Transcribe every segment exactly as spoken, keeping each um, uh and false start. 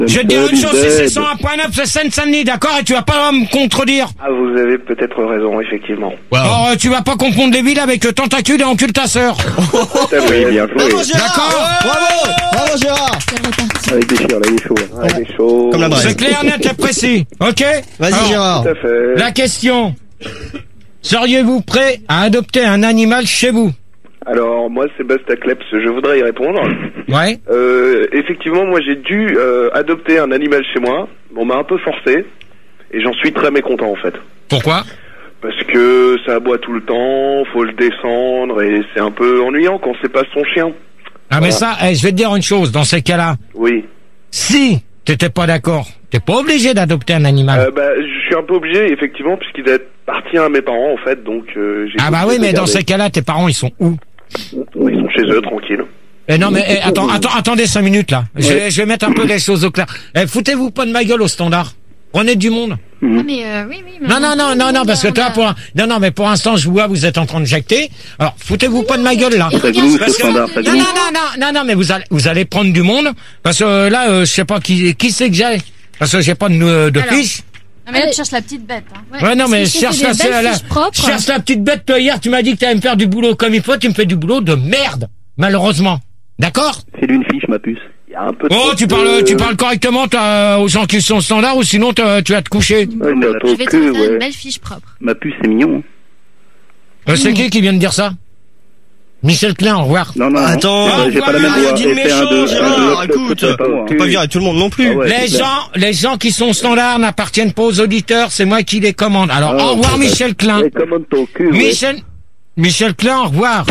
Je vais te dire une chose, si c'est cent un point neuf, c'est Seine-Saint-Denis, d'accord? Et tu vas pas me contredire. Ah, vous avez peut-être raison, effectivement. Wow. Alors, euh, tu vas pas confondre les villes avec euh, tentacule et occultasseur. Oui, bien joué. D'accord. Bravo, bravo Gérard. Avec des chiens, là, il est chaud. Hein. Il est chaud. Comme la braise. C'est clair, net et précis. Ok? Vas-y Alors, Gérard. Tout à fait. La question. Seriez-vous prêt à adopter un animal chez vous? Alors, moi, Sébastien Kleps, je voudrais y répondre. Ouais. Euh, effectivement, moi, j'ai dû euh, adopter un animal chez moi. On m'a un peu forcé. Et j'en suis très mécontent, en fait. Pourquoi? Parce que ça aboie tout le temps, faut le descendre, et c'est un peu ennuyant quand c'est pas son chien. Ah, mais Voilà. ça, eh, je vais te dire une chose, dans ces cas-là. Oui. Si t'étais pas d'accord, t'es pas obligé d'adopter un animal. Euh, bah, je suis un peu obligé, effectivement, puisqu'il appartient à mes parents, en fait, donc euh, j'ai... Ah bah oui, mais dans ces cas-là, tes parents, ils sont où? Ils sont chez eux, tranquilles. Eh non, mais eh, attends, attends, attendez cinq minutes, là. Je, vais- je vais mettre un peu les choses au clair. Eh, foutez-vous pas de ma gueule au standard. Prenez du monde. Ah, mais euh, oui, oui. Mais Non, on non, a non, dit, non, on non, a- parce que on toi, a- pour un... Non, non, mais pour l'instant, je vois, vous êtes en train de jacter. Alors, foutez-vous pas de ma gueule, là. Et regarde, glou, Parce ce que- standard, ça Non, glou. non, non, non, non, non, mais vous allez, vous allez prendre du monde. Parce que euh, là, euh, je sais pas qui, qui c'est que j'ai. Parce que j'ai pas de, euh, de Alors. fiche. Non, mais là, tu cherches la petite bête. Hein. Ouais, non, parce mais que je c'est cherche des la, belles la, fiches propres. je cherche la petite bête. Toi, hier, tu m'as dit que tu allais me faire du boulot comme il faut. Tu me fais du boulot de merde. Malheureusement. D'accord? C'est d'une fiche, ma puce. Il y a un peu de... Oh, tu parles, tu parles correctement, toi, aux gens qui sont standards, ou sinon, toi, tu vas te coucher. Ouais, mais Je vais te faire une belle fiche propre. Ma puce, c'est mignon. Euh, c'est qui qui vient de dire ça? Michel Klein, au revoir. Non, non, Attends, Ah, j'ai pas la même rien voix. dit de Et c'est un méchant de- un Gérard, de- écoute. c'est pas moi. On peut pas virer tout le monde non plus. Ah ouais. Les c'est clair. gens, les gens qui sont standards n'appartiennent pas aux auditeurs, c'est moi qui les commande. Alors, Ah, au revoir, c'est Michel Klein. Ouais, commande ton cul, ouais. Michel, Michel Klein, au revoir.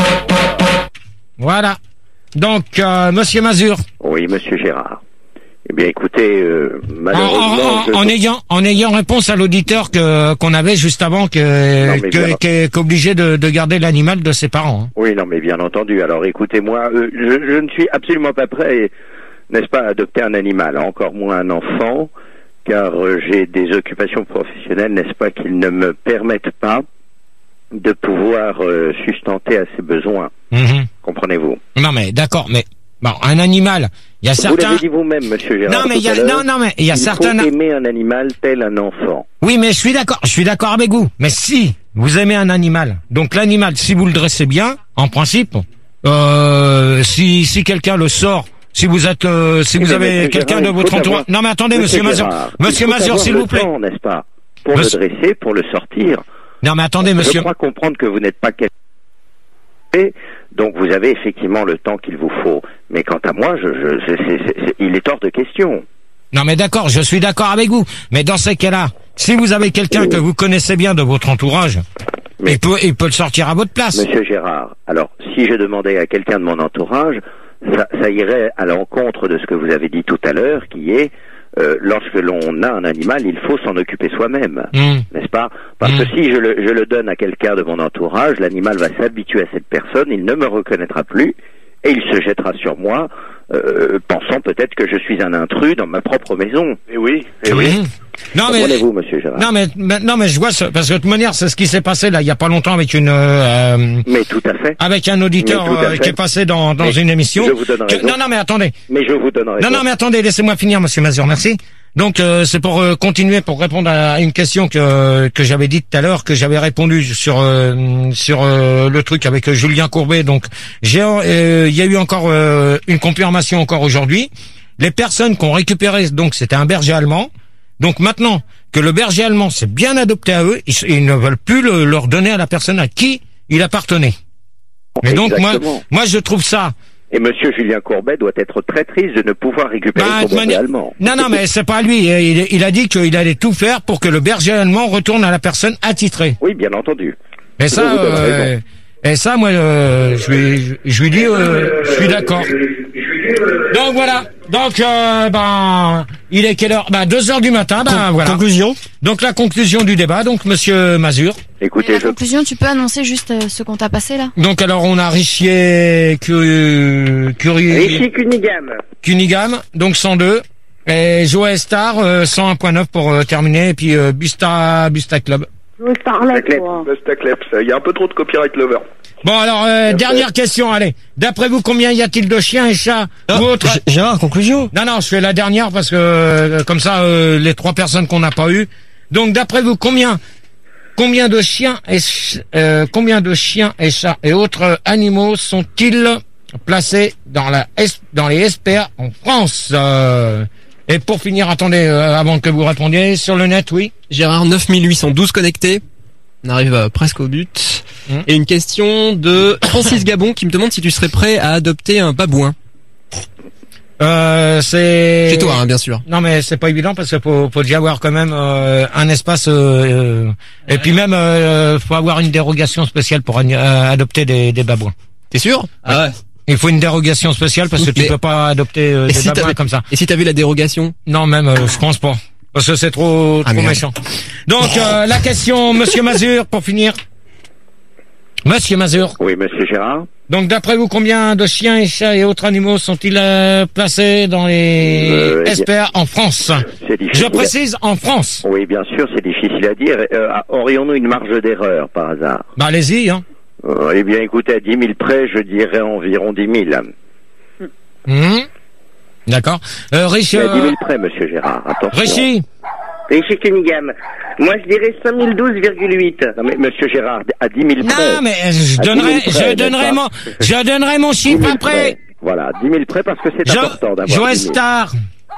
Voilà. Donc, euh, Monsieur Mazur, Oui, monsieur Gérard. Eh bien, écoutez, euh, en, malheureusement... en- je- en ayant, en ayant réponse à l'auditeur que qu'on avait juste avant, que Non, mais que- bien- qui est qu'obligé de, de garder l'animal de ses parents. hein. Oui, non, mais bien entendu. Alors, écoutez-moi, euh, je, je ne suis absolument pas prêt, n'est-ce pas, à adopter un animal, encore moins un enfant, car euh, j'ai des occupations professionnelles, n'est-ce pas, qui ne me permettent pas de pouvoir euh, sustenter à ses besoins. Mhm. Comprenez-vous? Non, mais d'accord, mais bon, un animal, il y a Vous certains. l'avez dit vous-même, monsieur Gérard. Non, mais il y a, tout à l'heure. non, non, mais il y a Il certains. faut aimer un animal tel un enfant. Oui, mais je suis d'accord, je suis d'accord avec vous. Mais si vous aimez un animal, donc l'animal, si vous le dressez bien, en principe, euh, si si quelqu'un le sort, si vous êtes, euh, si Eh vous bien, avez monsieur quelqu'un Gérard, de il votre faut entourage. avoir- Non, mais attendez, Monsieur Mazur, Gérard, Monsieur il faut Mazur, avoir s'il le vous plaît. temps, n'est-ce pas, pour Monsieur- le dresser, pour le sortir. Non, mais attendez, Je Monsieur. crois comprendre que vous n'êtes pas quelqu'un, donc vous avez effectivement le temps qu'il vous faut. Mais quant à moi, je, je, c'est- c'est- c'est- c'est- il est hors de question. Non, mais d'accord, je suis d'accord avec vous. Mais dans ces cas-là, si vous avez quelqu'un que vous connaissez bien de votre entourage, Mais- il peut, il peut le sortir à votre place. Monsieur Gérard, alors si je demandais à quelqu'un de mon entourage, ça, ça irait à l'encontre de ce que vous avez dit tout à l'heure, qui est euh, lorsque l'on a un animal, il faut s'en occuper soi-même, Hum. n'est-ce pas? Parce Mm. que si je le, je le donne à quelqu'un de mon entourage, l'animal va s'habituer à cette personne, il ne me reconnaîtra plus, et il se jettera sur moi, euh, pensant peut-être que je suis un intrus dans ma propre maison. Eh oui, eh oui. Hum. Non, mais. Comprenez-vous, monsieur Gérard? Non mais, mais- non mais je vois ce, parce que de toute manière c'est ce qui s'est passé là il y a pas longtemps avec une euh, Mais tout à fait. avec un auditeur Mais tout à euh, fait. qui est passé dans dans Mais une émission. je vous donne que- raison. non non mais attendez. Mais je vous donnerai. Non non mais attendez, laissez-moi finir Monsieur Mazur, merci. Donc euh, c'est pour euh, continuer pour répondre à une question que que j'avais dit tout à l'heure, que j'avais répondu sur euh, sur euh, le truc avec euh, Julien Courbet. Donc j'ai euh, il y a eu encore euh, une confirmation encore aujourd'hui. Les personnes qui ont récupéré, donc c'était un berger allemand. Donc maintenant que le berger allemand s'est bien adopté à eux, ils, ils ne veulent plus le, leur donner à la personne à qui il appartenait. Et donc moi, Exactement. moi je trouve ça. Et monsieur Julien Courbet doit être très triste de ne pouvoir récupérer Bah, son de berger manière- allemand. Non, non, mais c'est pas lui. Il, il a dit qu'il allait tout faire pour que le berger allemand retourne à la personne attitrée. Oui, bien entendu. Et ça, vous donne euh, raison. et ça, moi, euh, je lui, je, je lui dis, euh, je suis d'accord. Donc voilà. Donc, euh, ben, il est quelle heure? Ben, deux heures du matin. Ben Con- voilà. Conclusion. Donc la conclusion du débat. Donc, Monsieur Mazur. Et Écoutez, la je... conclusion, tu peux annoncer juste euh, ce qu'on t'a passé là? Donc alors on a Richier, Curie, Curie, Richie Cunningham. Cunningham, donc cent deux, et Joe Star, euh, cent un point neuf pour euh, terminer, et puis euh, Busta, Busta Club. Je veux parler, Stacleps, quoi. Stacleps. Il y a un peu trop de copyright lover. Bon, alors, euh, dernière question, allez. D'après vous, combien y a-t-il de chiens et chats Ah, ou autres... G- Gérard, conclusion. Non, non, je fais la dernière parce que, euh, comme ça, euh, les trois personnes qu'on n'a pas eues. Donc, d'après vous, combien... Combien de chiens et ch- euh, combien de chiens et chats et autres animaux sont-ils placés dans la S- dans les S P A en France euh, Et pour finir, attendez, euh, avant que vous répondiez, sur le net, oui. Gérard, neuf mille huit cent douze connectés. On arrive euh, presque au but. Mmh. Et une question de Francis Gabon qui me demande si tu serais prêt à adopter un babouin. Euh, c'est. Chez toi, hein, bien sûr. Non, mais c'est pas évident parce qu'il faut, faut déjà avoir quand même euh, un espace euh, euh, et puis même euh, faut avoir une dérogation spéciale pour euh, adopter des, des babouins. T'es sûr? Ah ouais. Il faut une dérogation spéciale parce que tu Mais- peux pas adopter euh, Et des si babouins t'avais- comme ça. Et si t'as vu la dérogation? Non, même euh, je pense pas parce que c'est trop Ah, trop merde. méchant. Donc euh, la question, Monsieur Mazur, pour finir. Monsieur Mazur. Oui, monsieur Gérard. Donc d'après vous, combien de chiens et chats et autres animaux sont-ils euh, placés dans les Euh, S P A en France? C'est difficile. Je précise en France. Oui, bien sûr, c'est difficile à dire. Euh, aurions-nous une marge d'erreur, par hasard? Bah allez-y, hein. Euh, eh bien, écoutez, à dix mille près, je dirais environ dix mille. Hum. D'accord. Euh, Rich, Mais à dix euh, mille près, monsieur Gérard, attention. Richie. Richie Cunningham. Moi, je dirais cinq mille douze virgule huit. Non, mais monsieur Gérard, à dix mille près. Non, mais euh, je À donnerai, dix mille près, je donnerai n'est-ce mon, pas je donnerai mon dix chiffre mille après. près. Voilà, dix mille près parce que c'est important d'avoir Joe dix mille. Star.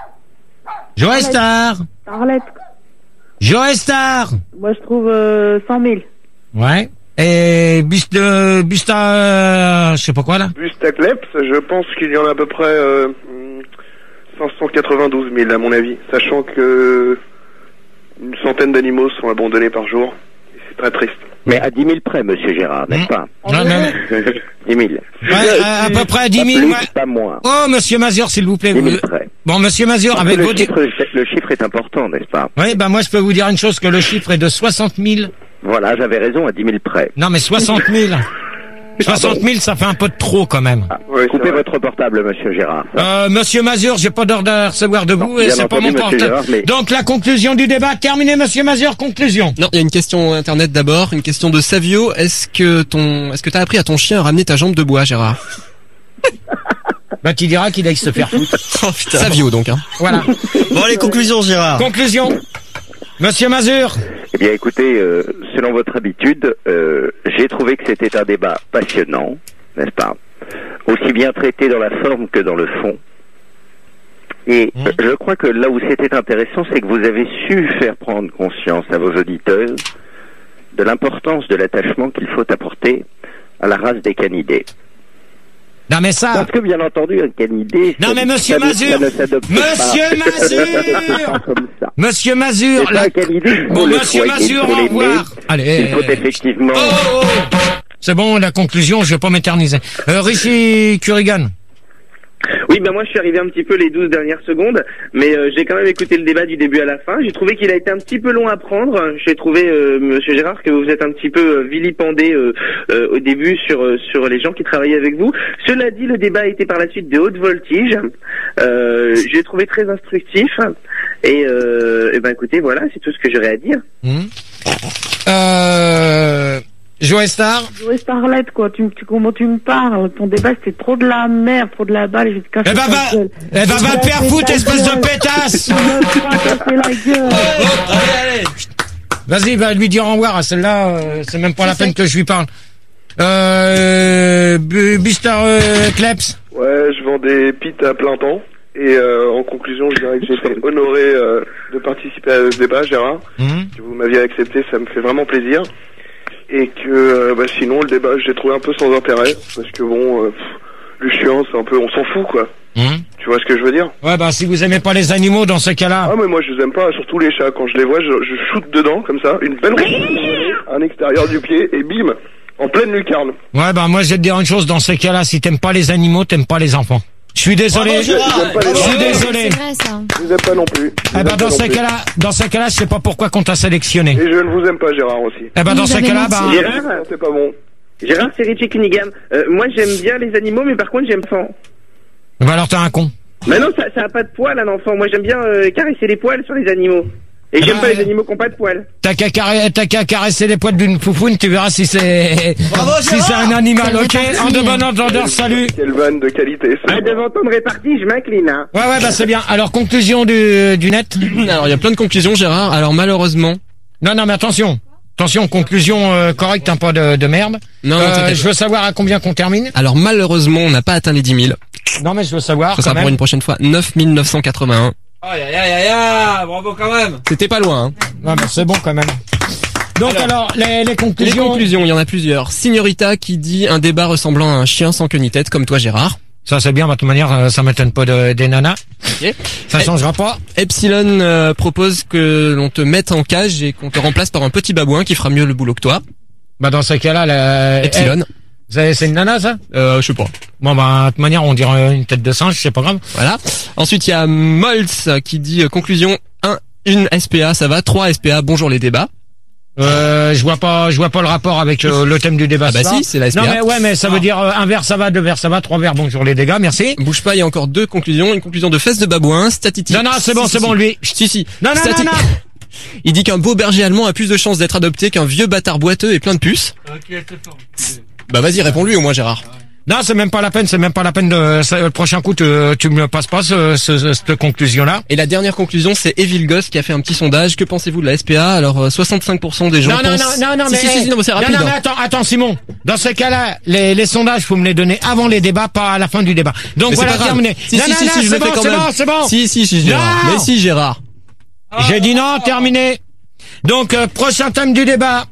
Joe Star. Arlette, Joe Star. moi je trouve euh, cent mille. Ouais. Et Bust, euh, Busta, euh, je sais pas quoi là. Bustacleps, je pense qu'il y en a à peu près euh, cinq cent quatre-vingt-douze mille à mon avis, sachant que une centaine d'animaux sont abandonnés par jour. Et c'est très triste. Mais à dix mille près, monsieur Gérard, n'est-ce Hum. pas? Non, mais, dix mille. ouais, à, à peu près à dix Pas mille. plus, Ouais. pas moins. Oh, monsieur Mazur, s'il vous plaît. dix Vous... mille près. Bon, monsieur Mazur, Parce que avec le vos... chiffre, le chiffre est important, n'est-ce pas? Oui, ben moi je peux vous dire une chose, que le chiffre est de soixante mille. Voilà, j'avais raison, à dix mille près. Non, mais soixante mille. soixante mille, ça fait un peu de trop quand même. Ah, Ouais, c'est coupez vrai. votre portable, monsieur Gérard. Euh, monsieur Mazur, j'ai pas d'ordre à recevoir de vous Non, et bien c'est pas entendu, mon monsieur portable. Gérard, mais- Donc la conclusion du débat, terminé, monsieur Mazur, conclusion. Non, il y a une question internet d'abord, une question de Savio. Est-ce que ton, est-ce que t'as appris à ton chien à ramener ta jambe de bois, Gérard? Bah tu diras qu'il aille se faire foutre. Oh putain. Savio donc, hein. Voilà. Bon, les conclusions, Gérard. Conclusion. Monsieur Mazur. Eh bien, écoutez, euh, selon votre habitude, euh, j'ai trouvé que c'était un débat passionnant, n'est-ce pas? Aussi bien traité dans la forme que dans le fond. Et Mmh. euh, je crois que là où c'était intéressant, c'est que vous avez su faire prendre conscience à vos auditeurs de l'importance de l'attachement qu'il faut apporter à la race des canidés. Non mais ça. Parce que bien entendu, un canidé... Non, ça- mais monsieur ça ne- Mazur. ça ne s'adopte pas. Monsieur Mazur. Comme ça. Monsieur Mazur. C'est pas la- un canidé, il faut Bon, le monsieur soigner, il Mazur, faut au l'aimer. revoir. Allez. Il faut effectivement... Oh, oh, oh. C'est bon, la conclusion, je vais pas m'éterniser. Euh, Richie Currigan. Oui, ben moi je suis arrivé un petit peu les douze dernières secondes, mais euh, j'ai quand même écouté le débat du début à la fin. J'ai trouvé qu'il a été un petit peu long à prendre. J'ai trouvé, euh, Monsieur Gérard, que vous êtes un petit peu euh, vilipendé euh, euh, au début sur euh, sur les gens qui travaillaient avec vous. Cela dit, le débat a été par la suite de haute voltige. Euh, j'ai trouvé très instructif. Et, euh, et ben écoutez, voilà, c'est tout ce que j'aurais à dire. Hmm. Euh, Joe Star. Joe Starlet, quoi, tu, tu, comment tu me parles? Ton débat c'était trop de la merde, trop de la balle, et je vais te casser Eh ben, ta va, gueule. eh ben, va te faire foutre, espèce de pétasse. Tu me feras casser la gueule. Vas-y, va lui dire au revoir à celle-là, euh, c'est même pas la peine que je lui parle. Euh, Bu- Bustar euh, Kleps. Ouais, je vends des pits à plein temps. Et euh, en conclusion, je dirais que j'ai été honoré euh, de participer à ce débat, Gérard. Mhm. Que vous m'aviez accepté, ça me fait vraiment plaisir. Et que euh, bah, sinon, le débat, je l'ai trouvé un peu sans intérêt. Parce que bon, euh, pff, le chien, c'est un peu... On s'en fout, quoi. Mhm. Tu vois ce que je veux dire? Ouais, bah si vous aimez pas les animaux dans ces cas-là. Ah mais moi je les aime pas, surtout les chats. Quand je les vois, je, je shoot dedans, comme ça, une belle roue à l'extérieur du pied, et bim, en pleine lucarne. Ouais, bah moi je vais te dire une chose, dans ces cas-là, si t'aimes pas les animaux, t'aimes pas les enfants. Je suis désolé, Bravo, Gérard. J'aime pas les je suis enfants. désolé. C'est vrai ça. Je vous aime pas non plus. Je vous Eh aime ben pas dans non ces plus. cas-là, dans ces cas-là, je sais pas pourquoi qu'on t'a sélectionné. Et je ne vous aime pas, Gérard, aussi. Eh ben dans Vous ces avez cas-là, menti. bah... Gérard, C'est pas bon. Gérard, c'est Richie Cunningham. Euh, moi j'aime bien les animaux, mais par contre j'aime pas. Bah alors t'es un con. Mais non, ça, ça a pas de poils, un enfant. Moi, j'aime bien euh, caresser les poils sur les animaux. Et Ah j'aime bah, pas les animaux qui ont pas de poils. T'as qu'à carrer- t'as qu'à caresser les poils d'une foufoune, tu verras si c'est Bravo, si c'est Gérard. un animal. Quelle Ok, répartie. en de bon entendeur, salut. Quelle vanne de qualité. ça. Ah, devant ton répartie, je m'incline, hein. Ouais, ouais, bah c'est bien. Alors, conclusion du, du net. Alors il y a plein de conclusions, Gérard. Alors malheureusement, Non, non, mais attention. Attention, conclusion euh, correcte, hein, pas de, de merde. non, non, Euh, t'inquiète. je veux savoir à combien qu'on termine. Alors malheureusement, on n'a pas atteint les dix mille. Non, mais je veux savoir. Ce sera quand pour même. une prochaine fois. neuf mille neuf cent quatre-vingt-un. Aïe, aïe, aïe, aïe, aïe, bravo quand même. C'était pas loin. Hein. Non, mais c'est bon quand même. Donc alors, les, les Les conclusions. conclusions, il y en a plusieurs. Signorita qui dit un débat ressemblant à un chien sans queue ni tête, comme toi Gérard. Ça c'est bien, de toute manière, euh, ça m'étonne pas de, des nanas. Ok. Ça changera pas. Epsilon euh, propose que l'on te mette en cage et qu'on te remplace par un petit babouin qui fera mieux le boulot que toi. Bah dans ces cas-là, la... Epsilon. Eh, c'est c'est une nana ça? Euh, je sais pas. Bon bah de toute manière, on dirait une tête de singe, c'est pas grave. Voilà. Ensuite, il y a Moltz qui dit euh, conclusion un, une S P A, ça va. trois S P A, bonjour les débats. Euh, je vois pas, je vois pas le rapport avec euh, le thème du débat. Ah bah ce soir. si, c'est la S P A. Non mais ouais, mais ça veut dire euh, un verre ça va, deux verres ça va, trois verres bonjour les dégâts, merci. Bouge pas, il y a encore deux conclusions. Une conclusion de fesses de babouin, statistique. Non non, c'est bon, Si, c'est si, bon si. lui. Si, si. Non non Stati- non non. Il dit qu'un beau berger allemand a plus de chances d'être adopté qu'un vieux bâtard boiteux et plein de puces. Ok, c'est fort. Bah vas-y, réponds-lui au moins Gérard. Non, c'est même pas la peine, c'est même pas la peine de. ça, le prochain coup, tu, tu me passes pas ce, ce- cette conclusion-là. Et la dernière conclusion, c'est Evil Ghost qui a fait un petit sondage. Que pensez-vous de la S P A? Alors euh, soixante-cinq pour cent des gens Non, non, pensent... non, non, non, si, mais. si, si, si, non, mais c'est rapide. Non, non, mais hein. attends, attends, Simon. Dans ce cas-là, les, les sondages, faut me les donner avant les débats, pas à la fin du débat. Donc Mais c'est voilà, pas grave. terminé. Si, non, si, non, si, non, si, je c'est le bon, fais quand c'est même. bon, c'est bon. Si, si, si, Gérard. Non. Mais si, Gérard. J'ai dit non, terminé. Donc, euh, prochain thème du débat.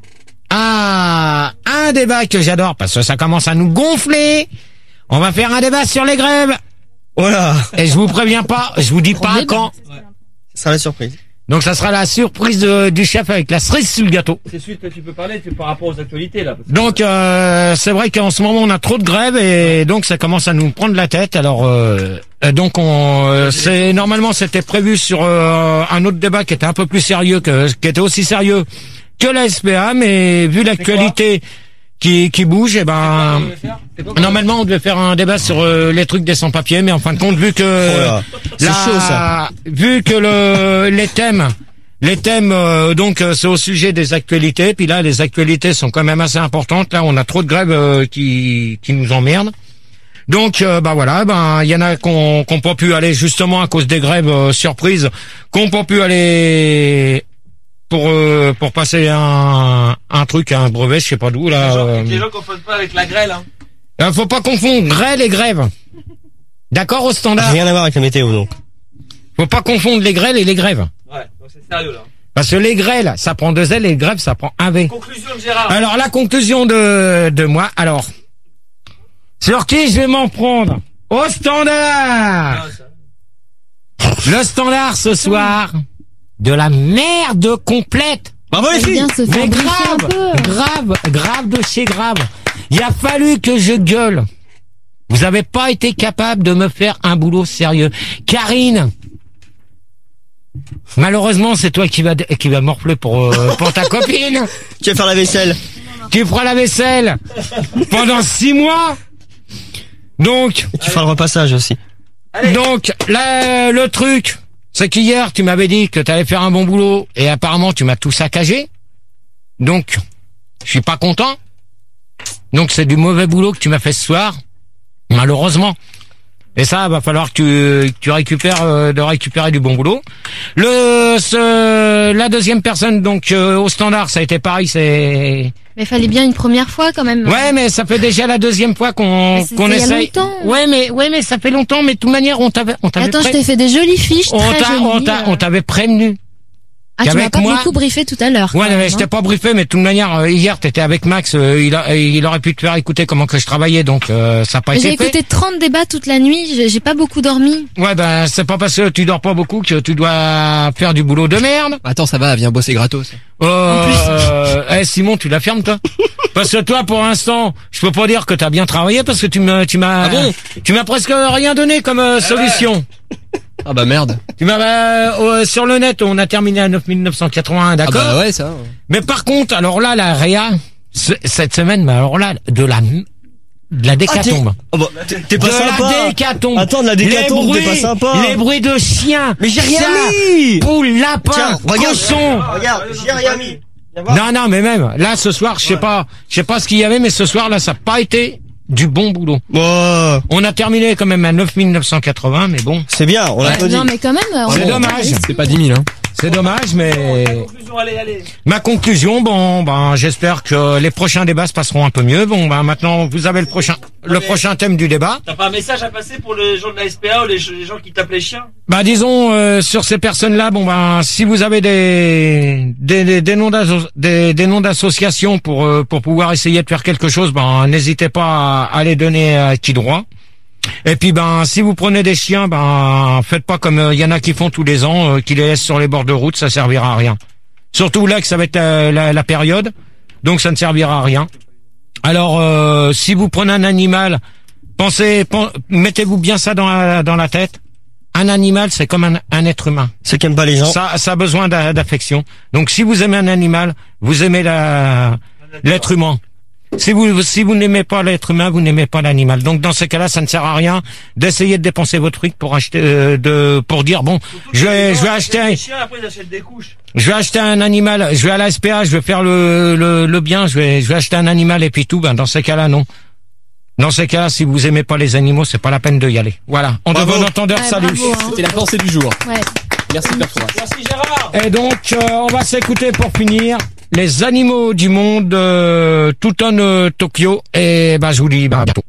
Ah, un débat que j'adore parce que ça commence à nous gonfler. On va faire un débat sur les grèves. Voilà. Et je vous préviens pas, je vous dis pas débat. quand. Ça sera la surprise. Donc ça sera la surprise de- du chef avec la cerise sur le gâteau. C'est sûr que tu peux parler tu, par rapport aux actualités là. Parce que- Donc euh, c'est vrai qu'en ce moment on a trop de grèves et donc ça commence à nous prendre la tête. Alors euh, euh, donc on euh, c'est normalement c'était prévu sur euh, un autre débat qui était un peu plus sérieux que qui était aussi sérieux que la S P A, mais vu l'actualité qui qui bouge, et ben C'est quoi, normalement on devait faire un débat sur euh, les trucs des sans-papiers, mais en fin de compte vu que Voilà. C'est la- chaud, ça. vu que le les thèmes les thèmes euh, donc euh, c'est au sujet des actualités, puis là les actualités sont quand même assez importantes. Là on a trop de grèves euh, qui qui nous emmerdent. Donc euh, bah voilà, ben il y en a qu'on qu'on pas pu aller justement à cause des grèves euh, surprises, qu'on pas pu aller pour euh, pour passer un un truc, un brevet, je sais pas d'où là. Les gens, euh, les gens confondent pas avec la grêle, hein. euh, faut pas confondre grêle et grève. D'accord au standard. Rien à voir avec la météo, donc. Faut pas confondre les grêles et les grèves. Ouais, donc c'est sérieux là. Parce que les grêles, ça prend deux L et les grèves, ça prend un V. Conclusion de Gérard. Alors la conclusion de de moi. Alors sur qui je vais m'en prendre? Au standard. Ah, ça- Le standard ce soir. De la merde complète. Bravo les C'est filles. bien de se faire Mais briefer un grave, peu. grave, grave de chez grave. Il a fallu que je gueule. Vous avez pas été capable de me faire un boulot sérieux. Karine, malheureusement, c'est toi qui va qui va morfler pour euh, pour ta copine. Tu vas faire la vaisselle. Tu feras la vaisselle pendant six mois. Donc, Et tu feras le repassage aussi. donc là, le truc, c'est qu'hier, tu m'avais dit que tu allais faire un bon boulot et apparemment, tu m'as tout saccagé. Donc, je suis pas content. Donc, c'est du mauvais boulot que tu m'as fait ce soir, malheureusement. Et ça, va falloir que tu, que tu récupères, euh, de récupérer du bon boulot. Le, ce, la deuxième personne, donc euh, au standard, ça a été pareil. C'est Mais fallait bien une première fois quand même. ouais, mais ça fait déjà la deuxième fois qu'on Mais c'était qu'on il y a essaye. longtemps. Ouais, mais ouais, mais ça fait longtemps. Mais de toute manière, on t'avait, on t'avait Attends, je pré- t'ai fait des jolies fiches, on très t'a, on jolies. t'a, euh. on t'avait prévenu. Ah, tu m'as qu'avec pas moi- beaucoup briefé tout à l'heure. Ouais, quand mais même, je hein. t'ai pas briefé, mais de toute manière, euh, hier, t'étais avec Max, euh, il, a, il aurait pu te faire écouter comment que je travaillais, donc euh, ça n'a pas Mais J'ai été fait. écouté trente débats toute la nuit, j'ai j'ai pas beaucoup dormi. Ouais, ben c'est pas parce que tu dors pas beaucoup que tu dois faire du boulot de merde. Attends, ça va, viens bosser gratos. Euh, euh, eh, Simon, tu la fermes toi? Parce que toi, pour l'instant, je peux pas dire que t'as bien travaillé parce que tu me, tu m'as, Ah bon tu m'as presque rien donné comme euh, solution. Ah bah merde. Tu m'as euh, euh, sur le net, on a terminé à neuf mille neuf cent quatre-vingt-un, Ah d'accord. bah ouais, ça. Mais par contre, alors là, la réa, ce- cette semaine, mais alors là, de la, de la décatombe. Oh bah, t'es t'es pas de sympa. la décatombe. Attends, de la décatombe, Les t'es pas bruits- sympa. Les bruits de chiens. Mais j'ai rien ça, mis. Poules, lapins, Tiens, regarde. cochons. Regarde, j'ai rien mis. Viens voir. Non, non, mais même, là, ce soir, je sais pas, je sais pas ce qu'il y avait, mais ce soir, là, ça n'a pas été du bon boulot. Oh, On a terminé quand même à neuf mille neuf cent quatre-vingts, mais bon. c'est bien, on l'a pas dit. Non, mais quand même. on- C'est dommage. C'est pas dix mille, hein. C'est dommage, mais ma conclusion, bon, ben, j'espère que les prochains débats se passeront un peu mieux. Bon, ben, maintenant, vous avez le prochain, le prochain thème du débat. T'as pas un message à passer pour les gens de la S P A ou les, les gens qui tapent les chiens? Bah, disons, euh, sur ces personnes-là, bon, ben, si vous avez des, des, des, des noms d'asso- des, des noms d'associations pour, euh, pour pouvoir essayer de faire quelque chose, ben, n'hésitez pas à, à les donner à qui droit. Et puis ben si vous prenez des chiens, ben faites pas comme il y en a qui font tous les ans, euh, qui les laissent sur les bords de route, ça servira à rien. Surtout là que ça va être euh, la, la période, donc ça ne servira à rien. Alors euh, si vous prenez un animal, pensez, pen- mettez-vous bien ça dans la, dans la tête. Un animal, c'est comme un, un être humain. Ceux qui aiment pas les gens. Ça, ça a besoin d'a- d'affection. Donc si vous aimez un animal, vous aimez la, l'être humain. Si vous si vous n'aimez pas l'être humain, vous n'aimez pas l'animal. Donc dans ces cas-là, ça ne sert à rien d'essayer de dépenser votre fric pour acheter euh, de pour dire bon, je vais je vais acheter un, Les chiens, après ils achètent des couches. je vais acheter un animal, je vais à la S P A, je vais faire le le, le bien, je vais je vais acheter un animal et puis tout. Ben dans ces cas-là, non. Dans ces cas-là, si vous aimez pas les animaux, c'est pas la peine de y aller. Voilà. On Bravo. devant entendeur, Ouais, salut. bravo, hein. C'était la pensée du jour. Ouais. Merci Père Fouras. Merci Gérard. Et donc, euh, on va s'écouter pour finir les animaux du monde, euh, tout en euh, Tokyo. Et ben, je vous dis, ben, à bientôt.